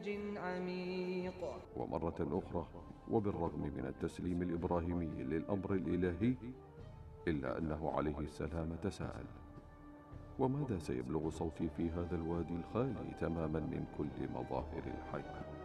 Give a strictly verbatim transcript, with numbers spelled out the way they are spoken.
لجج عميق. ومرة أخرى وبالرغم من التسليم الإبراهيمي للأمر الإلهي، إلا أنه عليه السلام تساءل: وماذا سيبلغ صوتي في هذا الوادي الخالي تماما من كل مظاهر الحياة؟